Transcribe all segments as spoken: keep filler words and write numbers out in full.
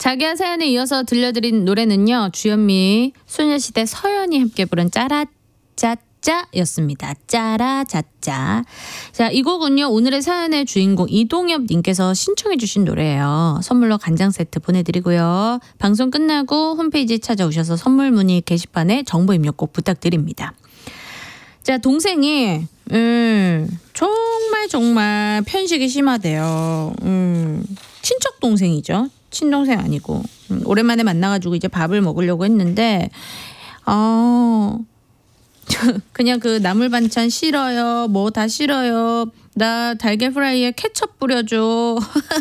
자기야 사연에 이어서 들려드린 노래는요. 주현미, 소녀시대 서연이 함께 부른 짜라짜짜였습니다. 짜라짜짜. 자, 이 곡은요. 오늘의 사연의 주인공 이동엽님께서 신청해 주신 노래예요. 선물로 간장 세트 보내드리고요. 방송 끝나고 홈페이지 찾아오셔서 선물 문의 게시판에 정보 입력 꼭 부탁드립니다. 자, 동생이 음, 정말 정말 편식이 심하대요. 음, 친척 동생이죠. 친동생 아니고. 음, 오랜만에 만나가지고 이제 밥을 먹으려고 했는데 어, 그냥 그 나물 반찬 싫어요. 뭐 다 싫어요. 나 달걀 프라이에 케첩 뿌려줘.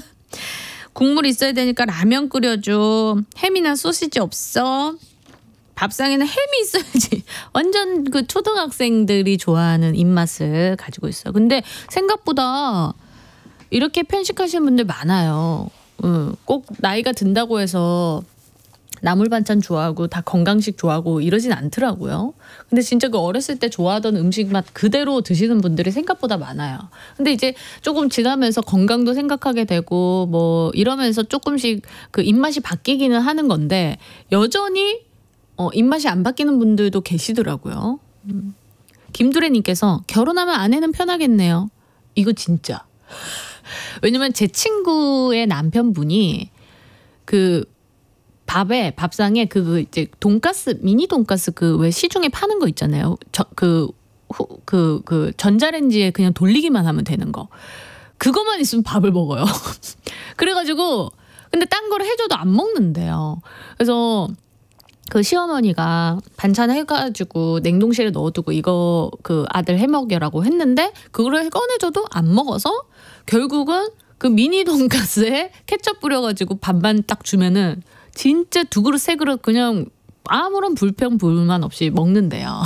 국물 있어야 되니까 라면 끓여줘. 햄이나 소시지 없어? 밥상에는 햄이 있어야지. 완전 그 초등학생들이 좋아하는 입맛을 가지고 있어. 근데 생각보다 이렇게 편식하시는 분들 많아요. 응, 꼭 나이가 든다고 해서 나물 반찬 좋아하고 다 건강식 좋아하고 이러진 않더라고요. 근데 진짜 그 어렸을 때 좋아하던 음식 맛 그대로 드시는 분들이 생각보다 많아요. 근데 이제 조금 지나면서 건강도 생각하게 되고 뭐 이러면서 조금씩 그 입맛이 바뀌기는 하는 건데 여전히 어, 입맛이 안 바뀌는 분들도 계시더라고요. 음. 김두래님께서 결혼하면 아내는 편하겠네요. 이거 진짜. 왜냐면 제 친구의 남편분이 그 밥에 밥상에 그, 그 이제 돈가스 미니 돈가스 그 왜 시중에 파는 거 있잖아요. 그 그 그 전자레인지에 그냥 돌리기만 하면 되는 거. 그것만 있으면 밥을 먹어요. 그래가지고 근데 딴 거를 해줘도 안 먹는데요. 그래서 그 시어머니가 반찬 해가지고 냉동실에 넣어두고 이거 그 아들 해먹여라고 했는데 그거를 꺼내줘도 안 먹어서 결국은 그 미니 돈가스에 케첩 뿌려가지고 밥만 딱 주면은 진짜 두 그릇 세 그릇 그냥 아무런 불평 불만 없이 먹는데요.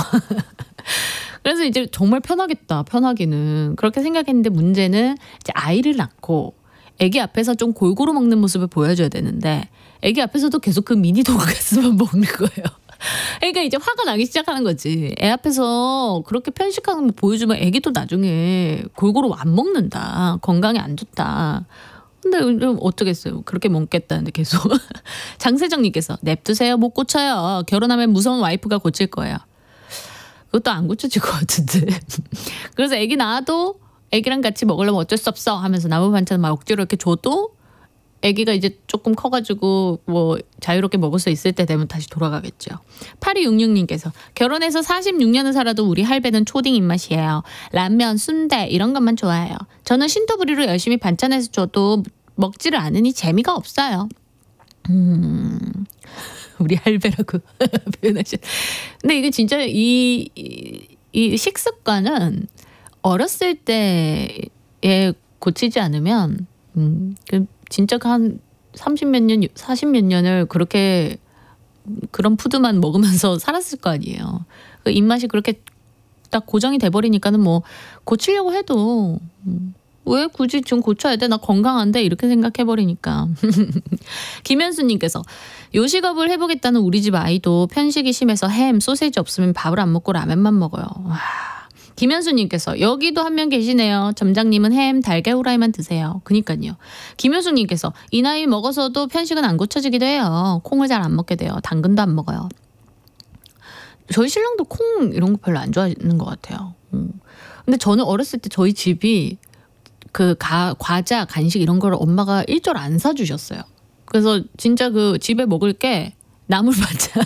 그래서 이제 정말 편하겠다 편하기는 그렇게 생각했는데 문제는 이제 아이를 낳고 애기 앞에서 좀 골고루 먹는 모습을 보여줘야 되는데 애기 앞에서도 계속 그 미니 돈가스만 먹는 거예요. 그러니까 이제 화가 나기 시작하는 거지. 애 앞에서 그렇게 편식하는 거 보여주면 애기도 나중에 골고루 안 먹는다. 건강에 안 좋다. 근데 어쩌겠어요. 그렇게 먹겠다는데 계속. 장세정님께서 냅두세요. 못 고쳐요. 결혼하면 무서운 와이프가 고칠 거예요. 그것도 안 고쳐질 것 같은데. 그래서 애기 낳아도 애기랑 같이 먹으려면 어쩔 수 없어 하면서 나무 반찬 막 억지로 이렇게 줘도 애기가 이제 조금 커가지고 뭐 자유롭게 먹을 수 있을 때 되면 다시 돌아가겠죠. 팔이육육님께서 결혼해서 사십육 년을 살아도 우리 할배는 초딩 입맛이에요. 라면, 순대 이런 것만 좋아해요. 저는 신토부리로 열심히 반찬해서 줘도 먹지를 않으니 재미가 없어요. 음... 우리 할배라고 표현하셨. 근데 이게 진짜 이, 이, 이 식습관은 어렸을 때에 고치지 않으면 음, 그 진짜 한 삼십 몇 년, 사십 몇 년을 그렇게 그런 푸드만 먹으면서 살았을 거 아니에요. 그 입맛이 그렇게 딱 고정이 돼버리니까는 뭐 고치려고 해도 음, 왜 굳이 좀 고쳐야 돼? 나 건강한데? 이렇게 생각해버리니까. 김현수님께서 요식업을 해보겠다는 우리 집 아이도 편식이 심해서 햄, 소세지 없으면 밥을 안 먹고 라면만 먹어요. 와. 김현수님께서 여기도 한 명 계시네요. 점장님은 햄, 달걀 후라이만 드세요. 그니까요. 김현수님께서 이 나이 먹어서도 편식은 안 고쳐지기도 해요. 콩을 잘 안 먹게 돼요. 당근도 안 먹어요. 저희 신랑도 콩 이런 거 별로 안 좋아하는 것 같아요. 음. 근데 저는 어렸을 때 저희 집이 그 가, 과자, 간식 이런 거를 엄마가 일절 안 사주셨어요. 그래서 진짜 그 집에 먹을 게 나물 반찬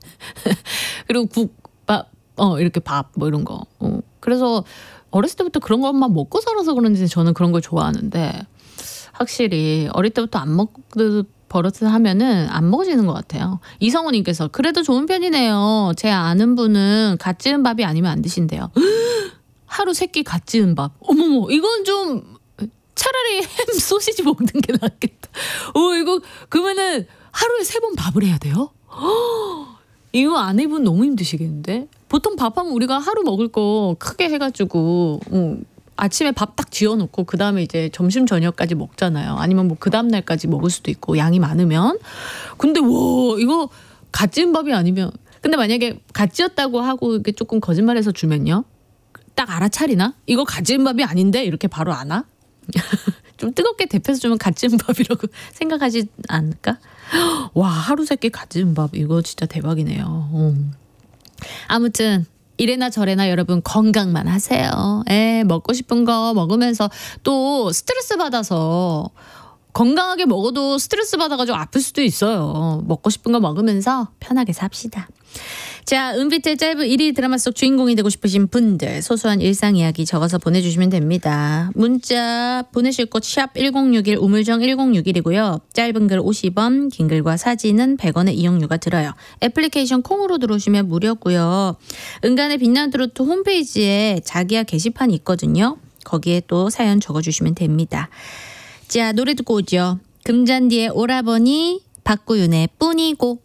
그리고 국, 밥, 어 이렇게 밥 뭐 이런 거. 어. 그래서 어렸을 때부터 그런 것만 먹고 살아서 그런지 저는 그런 걸 좋아하는데 확실히 어릴 때부터 안 먹는 버릇을 하면은 안 먹어지는 것 같아요. 이성우님께서 그래도 좋은 편이네요. 제 아는 분은 갓 지은 밥이 아니면 안 드신대요. 하루 세 끼 갓 지은 밥. 어머머, 이건 좀 차라리 햄, 소시지 먹는 게 낫겠다. 어, 이거 그러면은 하루에 세 번 밥을 해야 돼요? 허, 이거 아내분 너무 힘드시겠는데? 보통 밥하면 우리가 하루 먹을 거 크게 해가지고 어, 아침에 밥 딱 지어놓고 그 다음에 이제 점심 저녁까지 먹잖아요. 아니면 뭐 그 다음 날까지 먹을 수도 있고 양이 많으면. 근데 와 이거 갓 지은 밥이 아니면 근데 만약에 갓 지었다고 하고 이게 조금 거짓말해서 주면요. 딱 알아차리나? 이거 갓 지은 밥이 아닌데 이렇게 바로 아나? 좀 뜨겁게 데펴서 주면 갓지은밥이라고 생각하지 않을까? 와, 하루 세끼 갓지은밥 이거 진짜 대박이네요. 음. 아무튼 이래나 저래나 여러분 건강만 하세요. 에, 먹고 싶은 거 먹으면서 또 스트레스 받아서 건강하게 먹어도 스트레스 받아가지고 아플 수도 있어요. 먹고 싶은 거 먹으면서 편하게 삽시다. 자, 은빛의 짧은 일 위 드라마 속 주인공이 되고 싶으신 분들 소소한 일상 이야기 적어서 보내주시면 됩니다. 문자 보내실 곳 샵 일공육일 우물정 일공육일이고요. 짧은 글 오십 원, 긴 글과 사진은 백 원의 이용료가 들어요. 애플리케이션 콩으로 들어오시면 무료고요. 은간의 빛나는 트로트 홈페이지에 자기야 게시판이 있거든요. 거기에 또 사연 적어주시면 됩니다. 자, 노래 듣고 오죠. 금잔디의 오라버니, 박구윤의 뿐이고.